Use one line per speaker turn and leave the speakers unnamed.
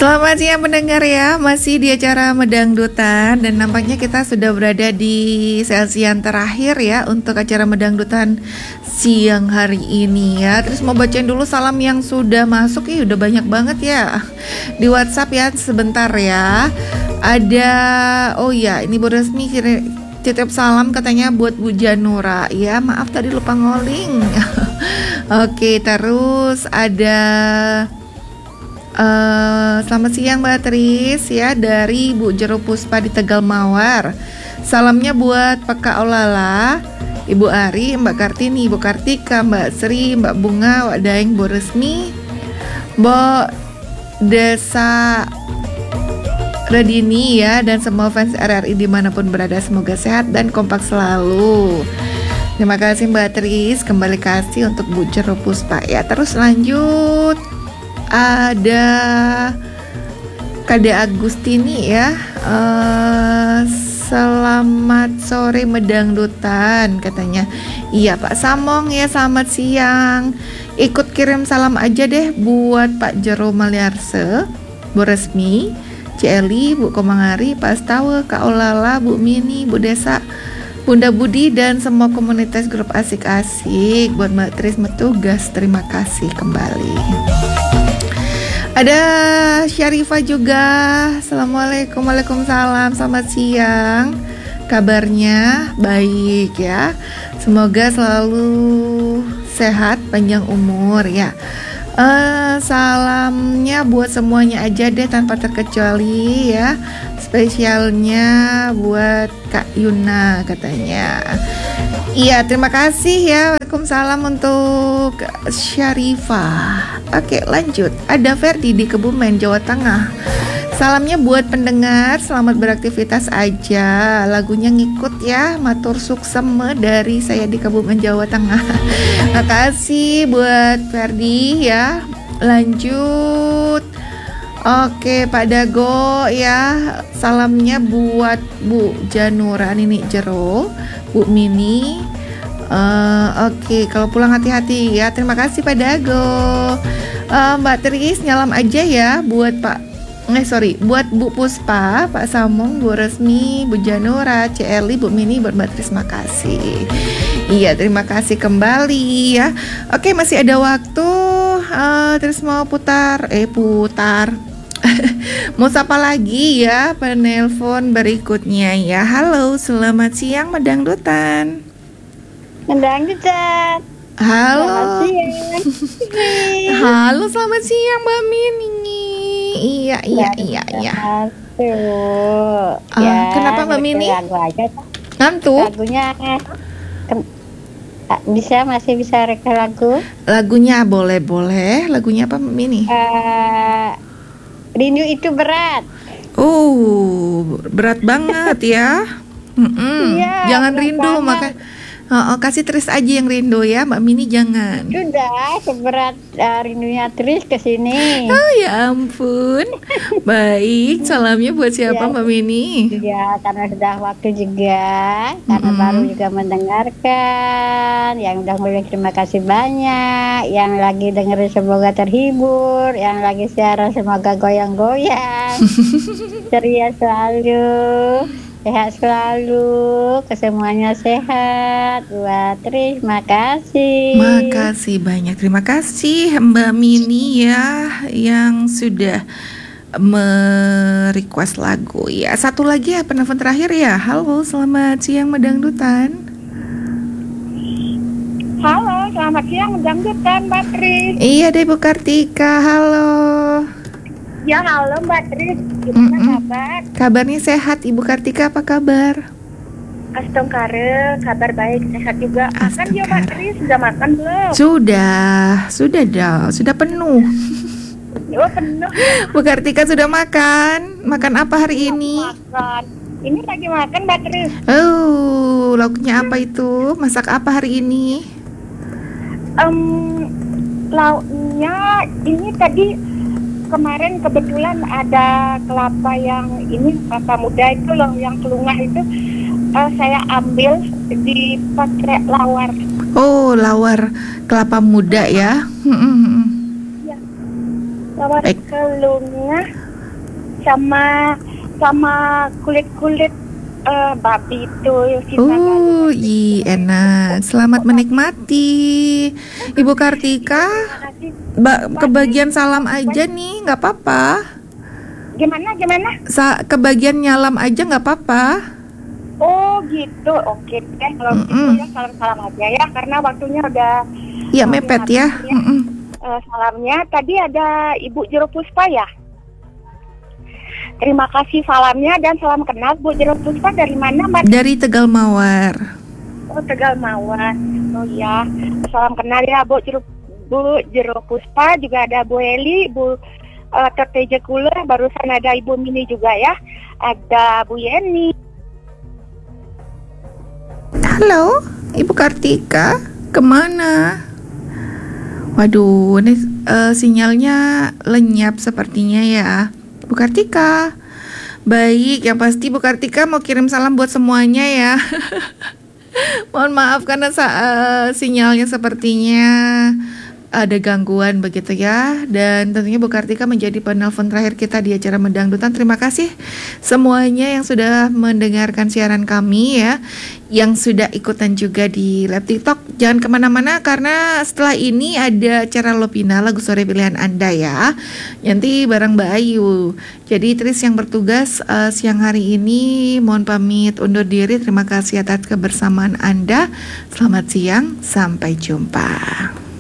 Selamat siang pendengar ya, masih di acara Medangdutan dan nampaknya kita sudah berada di sesi yang terakhir ya untuk acara Medangdutan siang hari ini ya. Terus mau bacain dulu salam yang sudah masuk, udah banyak banget ya di WhatsApp ya, sebentar ya. Ada, ini Bu Resmi titip salam katanya buat Bu Janura ya, maaf tadi lupa ngoling. Oke, terus ada selamat siang Mbak Tris ya, dari Bu Jero Puspa di Tegal Mawar. Salamnya buat Pak Kak Olala, Ibu Ari, Mbak Kartini, Ibu Kartika, Mbak Sri, Mbak Bunga, Wak Daeng, Bu Resmi, Mbak Desa Radini ya, dan semua fans RRI dimanapun berada, semoga sehat dan kompak selalu. Terima kasih Mbak Tris, kembali kasih untuk Bu Jero Puspa ya. Terus lanjut, ada Kade Agustini ya, selamat sore Medangdutan katanya. Iya Pak Samong ya, selamat siang. Ikut kirim salam aja deh buat Pak Jero Maliarse, Bu Resmi, Celi, Bu Komangari, Pak Astawa, Kak Olala, Bu Mini, Bu Desa, Bunda Budi, dan semua komunitas grup asik-asik. Buat Mbak Tris Metugas, terima kasih kembali. Ada Syarifah juga. Assalamualaikum, waalaikumsalam, selamat siang. Kabarnya baik ya, semoga selalu sehat, panjang umur ya. Salamnya buat semuanya aja deh tanpa terkecuali ya. Spesialnya buat Kak Yuna katanya. Iya, terima kasih ya. Waalaikumsalam untuk Syarifah. Oke, lanjut. Ada Ferdi di Kebumen, Jawa Tengah. Salamnya buat pendengar, selamat beraktivitas aja. Lagunya ngikut ya, matur sukseme dari saya di Kebumen, Jawa Tengah. Makasih buat Ferdi ya. Lanjut. Oke, Pak Dago ya, salamnya buat Bu Janura, Nini Jero, Bu Mini. Oke, kalau pulang hati-hati ya. Terima kasih Pak Dago. Mbak Tris nyalam aja ya buat buat Bu Puspa, Pak Samong, Bu Resmi, Bu Janura, Celi, Bu Mini, buat Mbak Tris, makasih. Iya, terima kasih kembali ya. Oke, masih ada waktu. Terus mau putar. Mau sapa lagi ya penelpon berikutnya ya. Halo, selamat siang Medangdutan.
Medangdutan.
Halo.
Selamat siang.
Halo, selamat siang Mbak Mini. Iya. Kenapa Mbak Mini?
Lagu aja.
Ngantuk?
Lagunya masih bisa reka lagu.
Lagunya boleh. Lagunya apa Mbak Mini?
Rindu itu berat.
Berat banget ya.
Iya,
jangan rindu, maka kasih Tris aja yang rindu ya, Mbak Mini jangan.
Sudah seberat rindunya Tris ke sini.
Oh ya ampun. Baik, salamnya buat siapa Mbak Mini?
Ya, karena sudah waktu juga, karena baru juga mendengarkan. Yang udah mulai, terima kasih banyak. Yang lagi dengerin semoga terhibur, yang lagi siaran semoga goyang-goyang. Ceria selalu, sehat selalu, kesemuanya sehat. Buat Tris, makasih.
Makasih banyak, terima kasih Mbak Mini ya yang sudah merequest lagu ya. Satu lagi ya, penelpon terakhir ya. Halo, selamat siang Medangdutan.
Halo, selamat siang Medangdutan, Mbak Tris.
Iya deh Bu Kartika, halo.
Ya, halo Mbak Tris, gimana kabar?
Kabarnya sehat, Ibu Kartika apa kabar?
Astongkare, kabar baik, sehat juga. Makan ya Mbak Tris, sudah makan belum?
Sudah penuh.
Oh, penuh.
Bu Kartika sudah makan? Makan apa hari ini?
Makan. Ini lagi makan Mbak Tris.
Lauknya apa itu? Masak apa hari ini?
Lauknya ini tadi kemarin kebetulan ada kelapa yang ini, kelapa muda itu loh, yang kelungah itu saya ambil dipakai lawar.
Lawar kelapa muda ya.
Lawar kelungah
sama kulit-kulit babi itu.
Enak. Selamat menikmati. Ibu Kartika, kebagian salam aja nih, nggak apa-apa.
Gimana?
Kebagian nyalam aja nggak apa-apa.
Oh gitu, oke deh kalau gitu ya, salam-salam aja ya, karena waktunya udah
mepet ya.
Salamnya tadi ada Ibu Jero Puspa ya. Terima kasih salamnya dan salam kenal. Bu Jero Puspa dari mana, Mbak?
Dari Tegal Mawar.
Oh, Tegal Mawar. Oh ya, salam kenal ya Bu Jero Puspa, juga ada Bu Eli, Bu Terteja Kule, barusan ada Ibu Mini juga ya. Ada Bu Yeni.
Halo, Ibu Kartika, kemana? Waduh, ini sinyalnya lenyap sepertinya ya, Bu Kartika. Baik, yang pasti Bu Kartika mau kirim salam buat semuanya ya. Mohon maaf karena sinyalnya sepertinya ada gangguan begitu ya. Dan tentunya Bu Kartika menjadi penelpon terakhir kita di acara Mendangdutan. Terima kasih semuanya yang sudah mendengarkan siaran kami ya, yang sudah ikutan juga di live TikTok. Jangan kemana-mana karena setelah ini ada acara Lopina, lagu sore pilihan Anda ya, nanti bareng Mbak Ayu. Jadi Tris yang bertugas siang hari ini mohon pamit undur diri. Terima kasih atas kebersamaan Anda. Selamat siang, sampai jumpa.